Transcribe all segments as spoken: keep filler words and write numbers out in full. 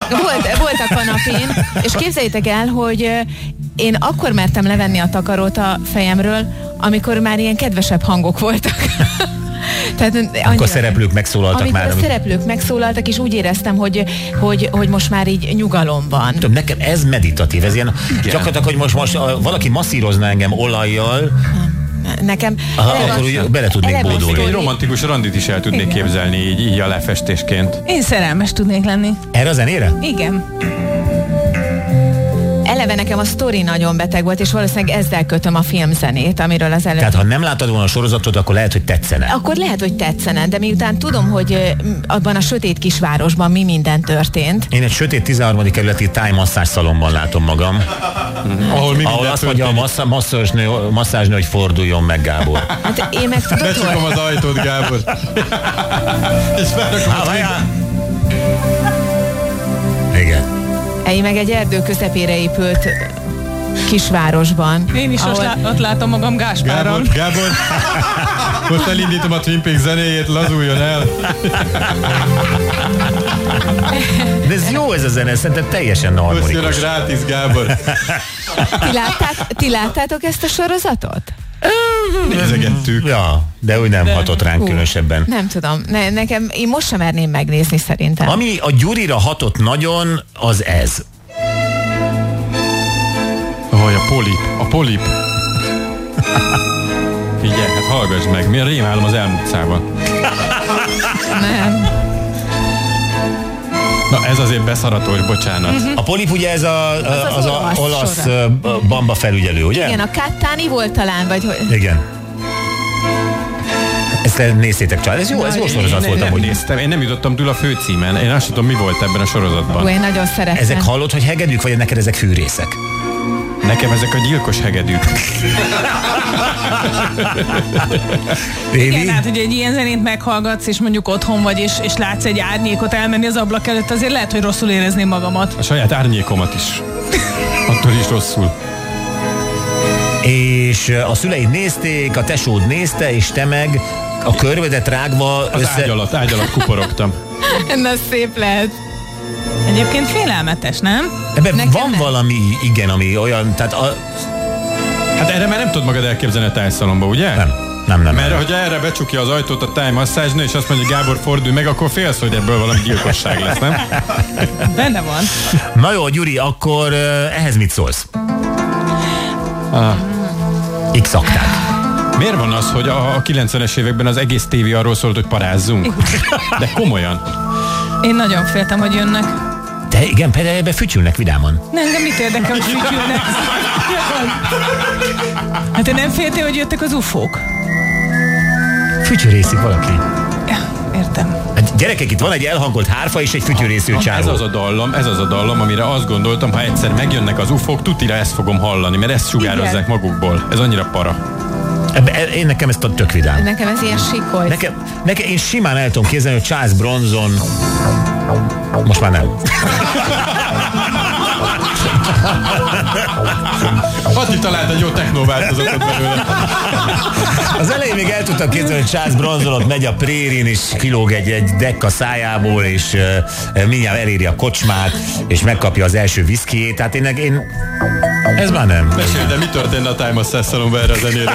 Volt, volt a kanapén, és képzeljétek el, hogy én akkor mertem levenni a takarót a fejemről, amikor már ilyen kedvesebb hangok voltak. Tehát amikor a szereplők megszólaltak amikor már. Amikor a szereplők megszólaltak, és úgy éreztem, hogy, hogy, hogy most már így nyugalom van. Tudom, nekem ez meditatív, ez ilyen gyakorlatilag, hogy most, most a, valaki masszírozna engem olajjal. Nekem Aha, akkor úgy bele tudnék bódulni. Egy romantikus randit is el tudnék Igen. képzelni így, így a lefestésként. Én szerelmes tudnék lenni. Erre a zenére? Igen. Eleve nekem a sztori nagyon beteg volt, és valószínűleg ezzel kötöm a filmzenét, amiről az előbb... Tehát ha nem láttad volna a sorozatot, akkor lehet, hogy tetszene. Akkor lehet, hogy tetszene, de miután tudom, hogy abban a sötét kisvárosban mi minden történt. Én egy sötét tizenharmadik kerületi tájmasszázs szalomban látom magam. Mm-hmm. Ahol, mi ahol azt mondja a masszá, masszázsnő, masszázsnő, hogy forduljon meg, Gábor. Hát én meg tudod, Becsukom az ajtót, Gábor. És felrakom az Igen. Én meg egy erdő közepére épült kisvárosban. Én is ahol... lá- ott látom magam Gáspáron. Gábor, Gábor, most elindítom a Twin Peaks zenéjét, lazuljon el. De ez jó ez a zene, szerintem teljesen harmonikus. Most jön a grátis, Gábor. Ti, látták, ti láttátok ezt a sorozatot? Nézegettük. Ja, de úgy nem de. hatott ránk Hú, különösebben. Nem tudom, ne, nekem, én most sem merném megnézni szerintem. Ami a Gyurira hatott nagyon, az ez. Hogy oh, a polip, a polip. Figyelj, hát hallgass meg, milyen rémálom az elmúltszában. Nem. Na ez azért beszaratós, bocsánat. Uh-huh. A polip ugye ez a, az, az, az, az olasz, a olasz uh, bamba felügyelő, ugye? Igen, a Cattáni volt talán, vagy hogy... Igen. Ezt néztétek család, ez jó, ez jó sorozat volt amúgy. Néztem, én nem jutottam túl a főcímen, én azt tudom, mi volt ebben a sorozatban. Ó, én nagyon szeretem. Ezek hallott, hogy hegedűk, vagy neked ezek fűrészek? Nekem ezek a gyilkos hegedűk. Igen, hát, hogy egy ilyen zenét meghallgatsz, és mondjuk otthon vagy, és, és látsz egy árnyékot elmenni az ablak előtt, azért lehet, hogy rosszul érezném magamat. A saját árnyékomat is. Attól is rosszul. És a szüleid nézték, a tesód nézte, és te meg a körvedet rágva az össze... ágy alatt, ágy alatt kuporogtam. Na, szép lehet. Egyébként félelmetes, nem? Ebben Nekem van nem. valami, igen, ami olyan, tehát a... Hát erre már nem tudod magad elképzelni a tájszalomba, ugye? Nem, nem, nem. Mert nem. hogy erre becsukja az ajtót a tájmasszázsnő, és azt mondja, Gábor, fordulj meg, akkor félsz, hogy ebből valami gyilkosság lesz, nem? Benne van. Na jó, Gyuri, akkor uh, ehhez mit szólsz? Ah. X-akták. Miért van az, hogy a, a kilencvenes években az egész tévé arról szólt, hogy parázzunk? De komolyan. Én nagyon féltem, hogy jönnek. De igen, például ebbe fütyülnek vidáman. Nem, engem mit érdekel, hogy fütyülnek? Hát te nem féltél, hogy jöttek az ufók? Fütyűrészik valaki. Ja, értem. Hát gyerekek, itt van egy elhangolt hárfa és egy fütyűrészű csávó. Ez az a dallam, ez az a dallam, amire azt gondoltam, ha egyszer megjönnek az ufók, tutira ezt fogom hallani, mert ezt sugározzák igen. magukból. Ez annyira para. Ebbe, én nekem ezt a tök vidám. Nekem ez ilyen sikoly. Nekem, nekem, én simán el tudom képzelni, hogy Charles Bronson most már nem. Ati talált egy jó technóváltozatot belőle. Az elején még el tudtam képzelni, hogy Charles Bronson ott megy a prérin, és kilóg egy, egy dekk a szájából, és uh, mindjárt eléri a kocsmát, és megkapja az első viszkijét. Tehát én, én ez már nem. Mesélj, de mi történt a Time of Sessalomban erre a zenére?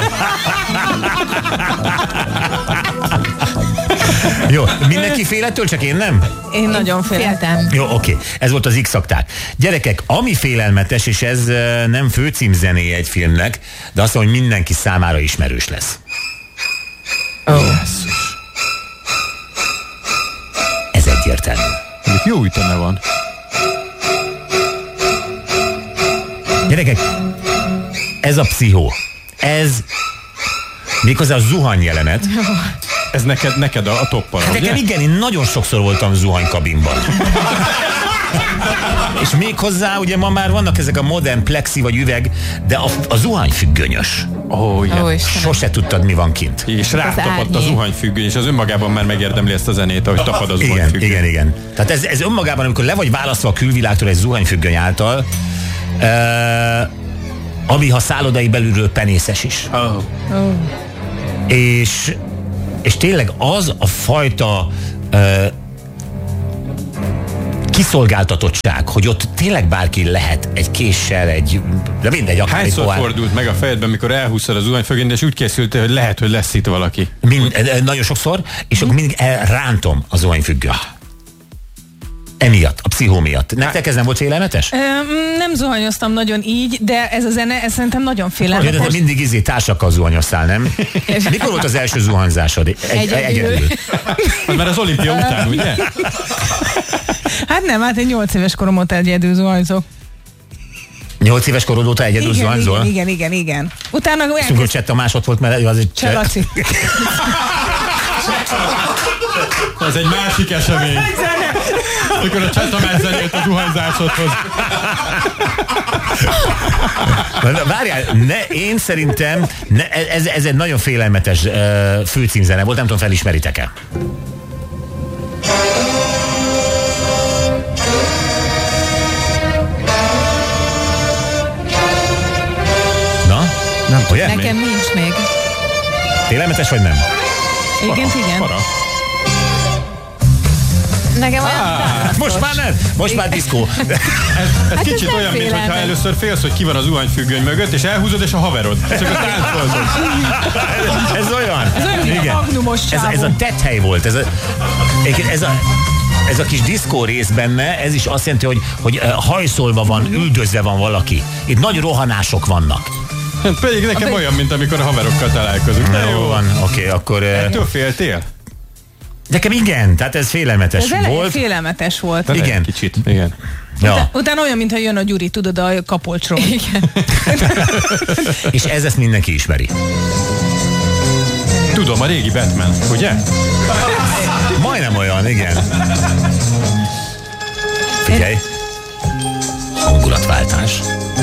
Jó, mindenki fél ettől, csak én nem? Én, én nagyon féltem. Jó, oké. Ez volt az X-akták. Gyerekek, ami félelmetes, és ez uh, nem főcímzenéje egy filmnek, de azt mondom, hogy mindenki számára ismerős lesz. Oh. Jesszus. Ez egyértelmű. Jó üteme van. Gyerekek, ez a Pszichó. Ez méghozzá a zuhany jelenet. Ez neked, neked a, a toppara, hát nekem igen, én nagyon sokszor voltam zuhanykabinban. És méghozzá ugye ma már vannak ezek a modern plexi vagy üveg, de a, a zuhanyfüggönyös. Oh, yeah. oh, sose tudtad, mi van kint. És rátapadt a zuhanyfüggöny, és az önmagában már megérdemli ezt a zenét, ahogy tapad a zuhanyfüggöny. Igen, igen, igen. Tehát ez, ez önmagában, amikor le vagy választva a külvilágtól egy zuhanyfüggöny által, uh, ami ha szállodai belülről penészes is. Oh. Oh. És, és tényleg az a fajta uh, kiszolgáltatottság, hogy ott tényleg bárki lehet egy késsel, egy, de mindegy, akár egy Hányszor fordult meg a fejedben, amikor elhúztad az zuhanyfüggönyt, és úgy készültél, hogy lehet, hogy lesz itt valaki? Mind, nagyon sokszor, és akkor mindig elrántom a zuhanyfüggönyt. Emiatt, a pszichó miatt. Nektek ez nem volt félelmetes? Ö, nem zuhanyoztam nagyon így, de ez a zene, ez szerintem nagyon félelmetes. De mindig izé társakkal zuhanyozzál, nem? Mikor volt az első zuhanyzásod? Egy, egyedül. egyedül. Mert az olimpia után, ugye? Hát nem, hát én nyolc éves korom óta egyedül zuhanyzok. Nyolc éves korod óta egyedül igen, zuhanyzol? Igen, igen, igen, igen. Utána... Szóval Cseh Tamás ott volt, mert az egy... Cseh Laci. Ez egy másik esemény. Amikor a Cseh Tamás zenélt a zuhanyzásodhoz. Várjál, ne, én szerintem ne, ez, ez egy nagyon félelmetes uh, főcímzene volt, nem tudom, felismeritek-e? Na? Nem tudja? Nekem nincs még. Félelmetes vagy nem? Igen, Para, igen. para. Nekem olyan Ah, most már nem, most már diszkó. Ez, ez Hát kicsit ez olyan, nem mintha félelmet. először félsz, hogy ki van az zuhanyfüggöny mögött, és elhúzod, és a haverod. Csak a táncolod. Ez olyan. Ez olyan, mint a magnumos Ez, csávó. ez a tetthely volt. Ez a, ez a Ez a kis diszkó rész benne, ez is azt jelenti, hogy, hogy hajszolva van, üldözve van valaki. Itt nagy rohanások vannak. Pedig nekem olyan, mint amikor a haverokkal találkozunk. Na, jó van, oké, okay, akkor... Ettől féltél? Nekem igen, tehát ez félelmetes Ez volt. félelmetes volt. Igen. Igen. Kicsit, igen. Ja. Utána, utána olyan, mintha jön a Gyuri, tudod, a kapolcsról. Igen. És ez ezt mindenki ismeri. Tudom, a régi Batman, ugye? Majdnem olyan, igen. Figyelj. Hangulatváltás.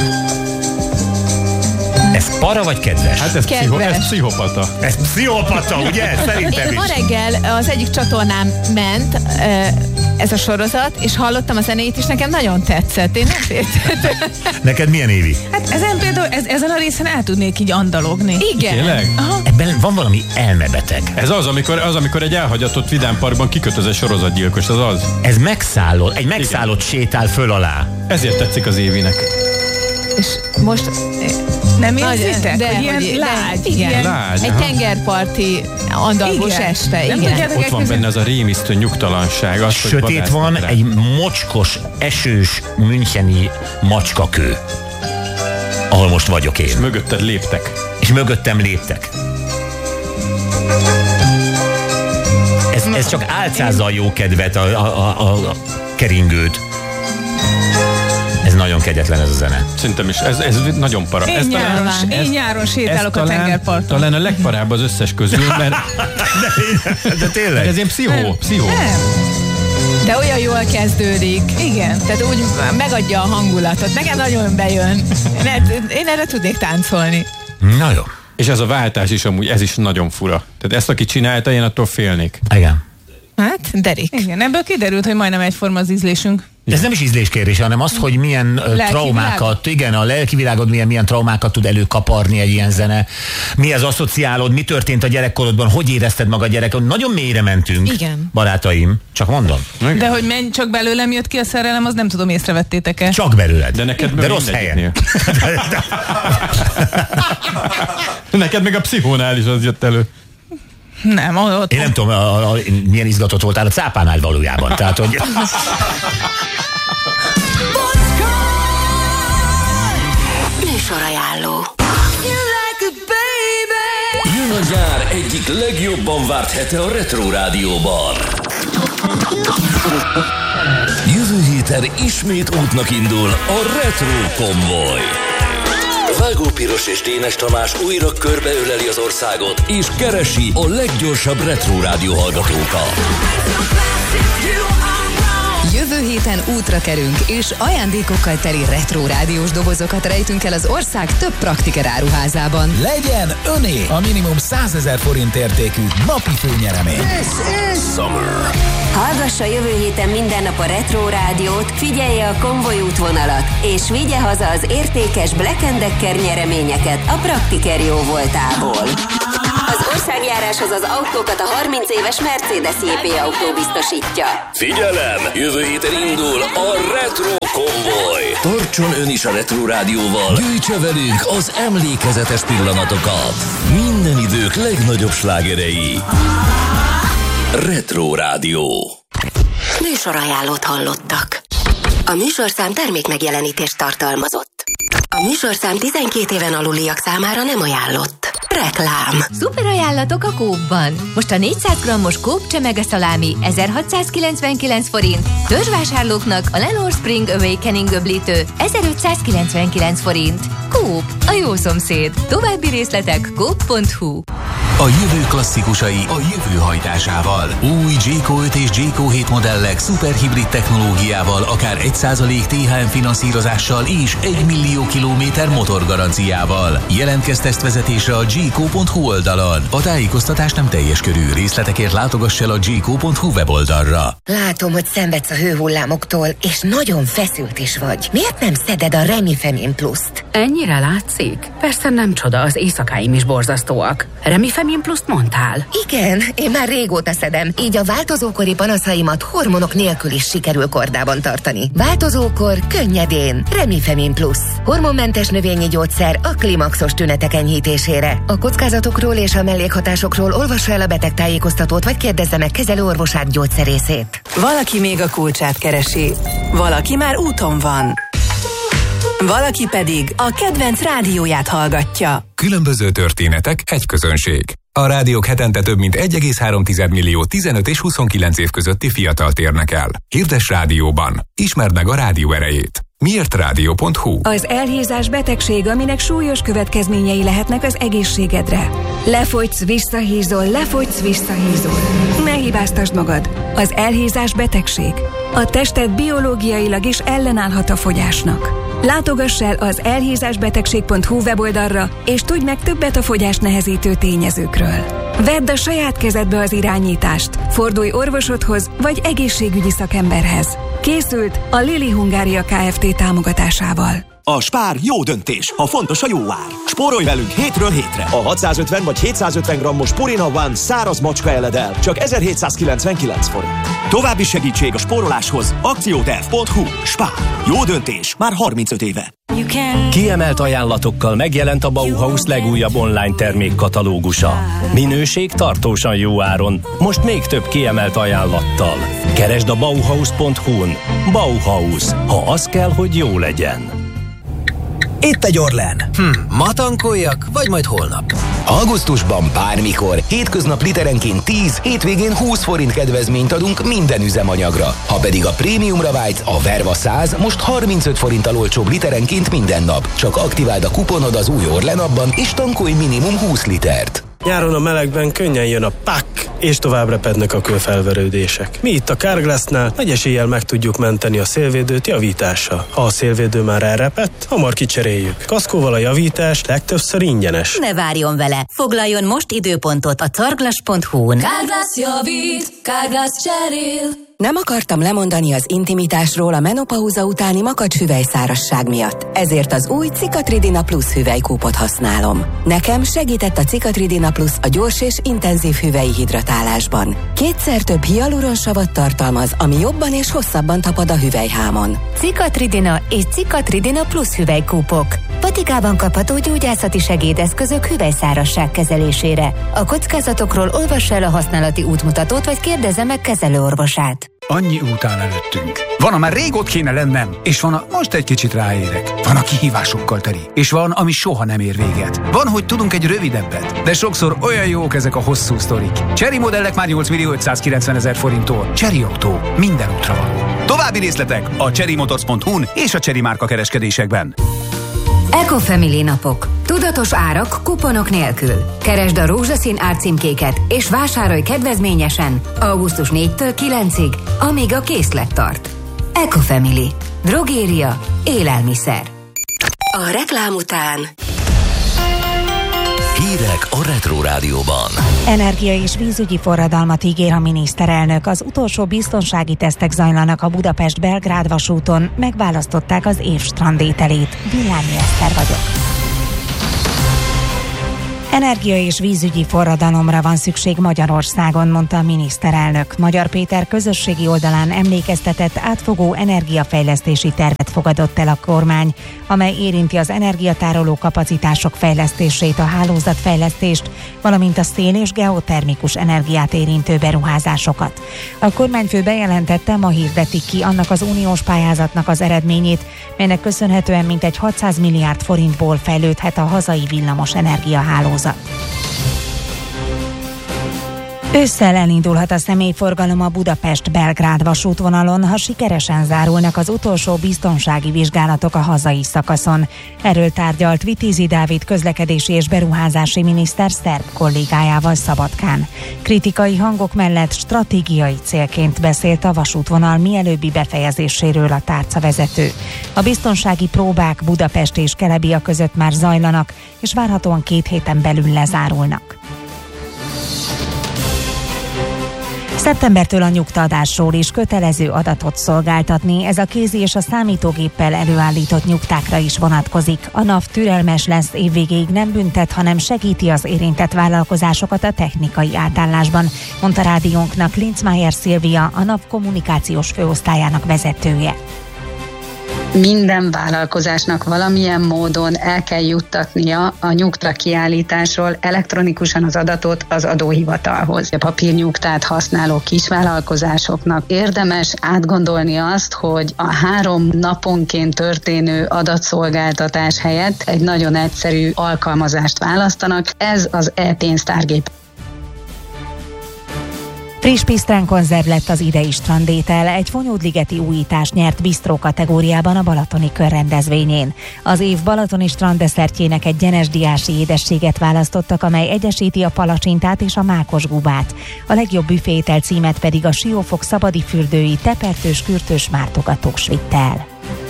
Ez para vagy kedves? Hát ez, pszicho, Kedves. ez pszichopata. Ez pszichopata, ugye? Szerintem Én is. ma reggel az egyik csatornán ment ö, ez a sorozat, és hallottam a zenét, és nekem nagyon tetszett. Én nem féltem. Neked milyen évi? Hát ezen például, ez, ezen a részen el tudnék így andalogni. Igen. Tényleg? Ebben van valami elmebeteg. Ez az, amikor, az, amikor egy elhagyatott vidámparkban kikötöz egy sorozatgyilkos, az az. Ez megszállott, egy megszállott sétál föl alá. Ezért tetszik az Évinek. És most... Nem Nagy- érzitek? de, Hogy ilyen hogy- lágy. de, igen. Ilyen, Lágy, Egy aha. tengerparti andalgós Igen. este. Nem Igen. tudjátok, Ott van benne az a rémisztő nyugtalanság. Az, hogy Sötét vadásznak van rá. egy mocskos, esős, müncheni macskakő, ahol most vagyok én. Mögötted léptek. És mögöttem léptek. Ez, ez csak álcázza a jó kedvet, a, a, a, a keringőt. Ez nagyon kegyetlen ez a zene. Szerintem is. Ez, ez nagyon para. Én ez nyáron, talán, én nyáron sétálok a talán, tengerparton. talán a legparább az összes közül, mert De, de tényleg. ez ilyen pszichó. pszichó. Nem. De olyan jól kezdődik. Igen. Tehát úgy megadja a hangulatot. Nekem nagyon bejön. Én, el- én erre tudnék táncolni. Na jó. És ez a váltás is amúgy, ez is nagyon fura. Tehát ezt, aki csinálta, én attól félnék. Igen. Hát, Derik. Igen, ebből kiderült, hogy majdnem egyforma az ízlésünk. Ez nem is ízléskérés, hanem az, hogy milyen ö, Lelki traumákat, igen, a lelki világod milyen, milyen traumákat tud előkaparni egy ilyen zene. Mihez asszociálod, mi történt a gyerekkorodban, hogy érezted magad gyerekkorodban. Nagyon mélyre mentünk, Igen. barátaim, csak mondom. De hogy menj, csak belőlem jött ki a szerelem, az nem tudom, észrevettétek-e? Csak belőled. De neked De meg rossz helyen. mindegyiknél. Neked meg a pszichónál is az jött elő. Nem, ott Én nem tudom, a, a, a, milyen izgatott voltál a cápánál valójában. Tehát, hogy... Műsorajánló. Jön a nyár egyik legjobban várt hete a Retro Rádióban. Jövő héten ismét útnak indul a Retro Konvoj. Vágó Piros és Dénes Tamás újra körbeöleli az országot, és keresi a leggyorsabb Retro Rádió hallgatókat. Jövő héten útra kerünk, és ajándékokkal teli retro rádiós dobozokat rejtünk el az ország több praktiker áruházában. Legyen öné a minimum százezer forint értékű napi főnyeremény. Hallgassa jövő héten minden nap a Retro Rádiót, figyelje a konvoj útvonalat, és vigye haza az értékes Black and Decker nyereményeket a Praktiker jó voltából. Az Az országjáráshoz az autókat a harminc éves Mercedes jé pé Autó biztosítja. Figyelem! Jövő héten indul a Retro Konvoj. Tartson ön is a Retro Rádióval. Gyűjtse velünk az emlékezetes pillanatokat. Minden idők legnagyobb slágerei. Retro Rádió. Műsorajánlót hallottak. A műsorszám termék megjelenítést tartalmazott. A műsorszám tizenkét éven aluliak számára nem ajánlott. Reklám. Szuper ajánlatok a Coop-ban. Most a négyszáz grammos Coop csemege-szalámi ezerhatszázkilencvenkilenc forint, törzsvásárlóknak a Lenore Spring Awakening öblítő ezerötszázkilencvenkilenc forint. Coop, a jó szomszéd. További részletek coop pont hu. A jövő klasszikusai a jövő hajtásával. Új Jayco öt és Jayco hét modellek szuperhibrid technológiával, akár egy százalék té há em finanszírozással és egy millió kilométer motorgaranciával. Jelentkezz tesztvezetésre a jayco pont hu oldalon. A tájékoztatás nem teljes körű. Részletekért látogass el a jayco pont hu weboldalra. Látom, hogy szenvedsz a hőhullámoktól, és nagyon feszült is vagy. Miért nem szeded a Remifemin Pluszt? Ennyire látszik? Persze nem csoda, az éjszakáim is borzasztóak. Remifemin Pluszt mondtál? Igen, én már régóta szedem, így a változókori panaszaimat hormonok nélkül is sikerül kordában tartani. Változókor könnyedén. Remifemin Plusz. Hormonmentes növényi gyógyszer a klimaxos tünetek enyhítésére. A kockázatokról és a mellékhatásokról olvassa el a betegtájékoztatót, vagy kérdezze meg kezelőorvosát, gyógyszerészét. Valaki még a kulcsát keresi. Valaki már úton van. Valaki pedig a kedvenc rádióját hallgatja. Különböző történetek, egy közönség. A rádiók hetente több mint egy egész három millió tizenöt és huszonkilenc év közötti fiatalt érnek el. Hirdess rádióban. Ismerd meg a rádió erejét. Miért rádió pont hu? Az elhízás betegség, aminek súlyos következményei lehetnek az egészségedre. Lefogysz, visszahízol, lefogysz, visszahízol. Ne hibáztasd magad. Az elhízás betegség. A tested biológiailag is ellenállhat a fogyásnak. Látogass el az elhízásbetegség pont hu weboldalra, és tudj meg többet a fogyás nehezítő tényezőkről. Vedd a saját kezedbe az irányítást, fordulj orvosodhoz vagy egészségügyi szakemberhez. Készült a Lili Hungária Kft. Támogatásával. A Spár jó döntés, ha fontos a jó ár. Spórolj velünk hétről hétre. A hatszázötven vagy hétszázötven grammos Purina One száraz macska eledel csak ezerhétszázkilencvenkilenc forint. További segítség a spóroláshoz akcióterv pont hu. Spár. Jó döntés már harmincöt éve. Kiemelt ajánlatokkal megjelent a Bauhaus legújabb online termékkatalógusa. Minőség tartósan jó áron, most még több kiemelt ajánlattal. Keresd a bauhaus pont hu-n. Bauhaus, ha az kell, hogy jó legyen. Itt egy Orlen. Hm, ma tankoljak, vagy majd holnap? Augusztusban bármikor, hétköznap literenként tíz, hétvégén húsz forint kedvezményt adunk minden üzemanyagra. Ha pedig a prémiumra vágysz, a Verva száz most harmincöt forinttal olcsóbb literenként minden nap. Csak aktiváld a kuponod az új Orlen appban, és tankolj minimum húsz litert. Nyáron a melegben könnyen jön a pak, és tovább repednek a kőfelverődések. Mi itt a Carglassnál nagy eséllyel meg tudjuk menteni a szélvédőt javítással. Ha a szélvédő már elrepett, hamar kicseréljük. Kaszkóval a javítás legtöbbször ingyenes. Ne várjon vele! Foglaljon most időpontot a carglass pont hu-n. Carglass javít, Carglass cserél. Nem akartam lemondani az intimitásról a menopauza utáni makacs hüvelyszárasság miatt. Ezért az új Cikatridina Plus hüvelykúpot használom. Nekem segített a Cikatridina Plus a gyors és intenzív hüvelyi hidratálásban. Kétszer több hialuronsavat tartalmaz, ami jobban és hosszabban tapad a hüvelyhámon. Cikatridina és Cikatridina Plus hüvelykúpok. Patikában kapható gyógyászati segédeszközök hüvelyszárasság kezelésére. A kockázatokról olvassa el a használati útmutatót, vagy kérdezze meg kezelőorvosát. Annyi után előttünk. Van, amár rég ott kéne lennem, és van, a most egy kicsit ráérek. Van, a kihívásokkal teli, és van, ami soha nem ér véget. Van, hogy tudunk egy rövidebbet, de sokszor olyan jók ezek a hosszú sztorik. Chery modellek már nyolc millió ötszázkilencven ezer forinttól. Chery Autó, minden útra való. További részletek a chery motors pont hu-n és a Chery márka kereskedésekben. Ecofamily napok. Tudatos árak kuponok nélkül. Keresd a rózsaszín árcímkéket és vásárolj kedvezményesen augusztus négyedikétől kilencedikéig, amíg a készlet tart. Ecofamily. Drogéria. Élelmiszer. A reklám után hírek a Retro Rádióban. Energia és vízügyi forradalmat ígér a miniszterelnök. Az utolsó biztonsági tesztek zajlanak a Budapest-Belgrád vasúton. Megválasztották az év strandételét. Villányi Eszter vagyok. Energia- és vízügyi forradalomra van szükség Magyarországon, mondta a miniszterelnök. Magyar Péter közösségi oldalán emlékeztetett, átfogó energiafejlesztési tervet fogadott el a kormány, amely érinti az energiatároló kapacitások fejlesztését, a hálózatfejlesztést, valamint a szén- és geotermikus energiát érintő beruházásokat. A kormányfő bejelentette, ma hirdetik ki annak az uniós pályázatnak az eredményét, melynek köszönhetően mintegy hatszáz milliárd forintból fejlődhet a hazai villamos energiahálózat. Ősszel elindulhat a személyforgalom a Budapest-Belgrád vasútvonalon, ha sikeresen zárulnak az utolsó biztonsági vizsgálatok a hazai szakaszon. Erről tárgyalt Vitézi Dávid közlekedési és beruházási miniszter szerb kollégájával Szabadkán. Kritikai hangok mellett stratégiai célként beszélt a vasútvonal mielőbbi befejezéséről a tárcavezető. A biztonsági próbák Budapest és Kelebia között már zajlanak, és várhatóan két héten belül lezárulnak. Szeptembertől a nyugtaadásról is kötelező adatot szolgáltatni, ez a kézi és a számítógéppel előállított nyugtákra is vonatkozik. A NAV türelmes lesz, évvégéig nem büntet, hanem segíti az érintett vállalkozásokat a technikai átállásban, mondta rádiónknak Linzmeier Szilvia, a NAV kommunikációs főosztályának vezetője. Minden vállalkozásnak valamilyen módon el kell juttatnia a nyugta kiállításról elektronikusan az adatot az adóhivatalhoz. A papírnyugtát használó kisvállalkozásoknak érdemes átgondolni azt, hogy a három naponként történő adatszolgáltatás helyett egy nagyon egyszerű alkalmazást választanak. Ez az e-pénztárgép. Friss pisztrán konzerv lett az idei strandétel, egy Fonyódligeti újítás nyert bisztró kategóriában a Balatoni Kör rendezvényén. Az év balatoni stranddeszertjének egy gyenesdiási édességet választottak, amely egyesíti a palacsintát és a mákos gubát. A legjobb büféétel címet pedig a Siófok szabadi fürdői tepertős kürtős mártogatóks vitte el.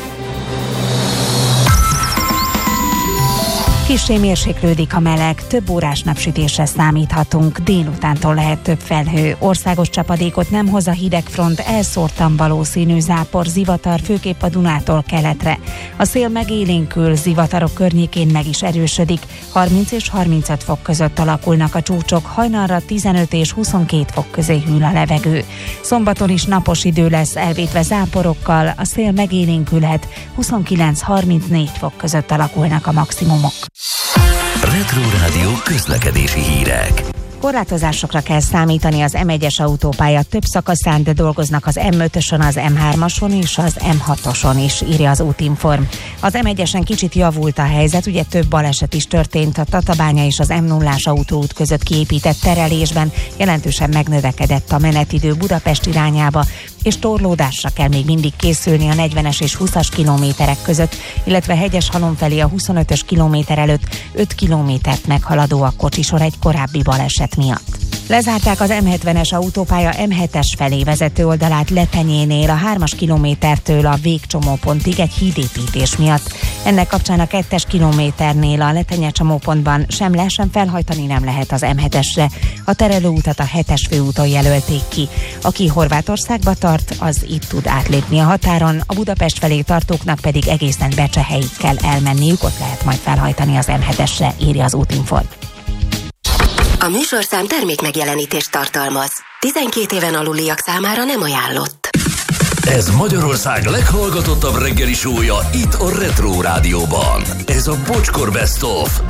Kissé mérséklődik a meleg, több órás napsütésre számíthatunk, délutántól lehet több felhő. Országos csapadékot nem hoz a hidegfront, elszórtan valószínű zápor, zivatar, főképp a Dunától keletre. A szél megélénkül, zivatarok környékén meg is erősödik, harminc és harmincöt fok között alakulnak a csúcsok, hajnalra tizenöt és huszonkét fok közé hűl a levegő. Szombaton is napos idő lesz, elvétve záporokkal, a szél megélénkülhet, huszonkilenc-harmincnégy fok között alakulnak a maximumok. Retro Rádió közlekedési hírek. Korlátozásokra kell számítani az em egyes autópálya több szakaszán, de dolgoznak az em ötösön, az em hármason és az em hatoson is, írja az Útinform. Az em egyesen kicsit javult a helyzet, ugye több baleset is történt a Tatabánya és az em nullás autóút között kiépített terelésben, jelentősen megnövekedett a menetidő Budapest irányába, és torlódásra kell még mindig készülni a negyvenes és húszas kilométerek között, illetve Hegyeshalom felé a huszonötös kilométer előtt öt kilométert meghaladó a kocsisor egy korábbi baleset miatt. Lezárták az em hetvenes autópálya em hetes felé vezető oldalát Lepenyénél a hármas kilométertől a végcsomópontig egy hídépítés miatt. Ennek kapcsán a kettes kilométernél a Letenye csomópontban sem le, sem felhajtani nem lehet az em hetesre. A terelőutat a hetes főúton jelölték ki. Aki Horvátországba tart, az itt tud átlépni a határon, a Budapest felé tartóknak pedig egészen Becsehelyig kell elmenniük, ott lehet majd felhajtani az em hetesre, írja az Útinform. A műsorszám termék megjelenítést tartalmaz. tizenkét éven aluliak számára nem ajánlott. Ez Magyarország leghallgatottabb reggeli show-ja itt a Retro Rádióban. Ez a Bocskor Best of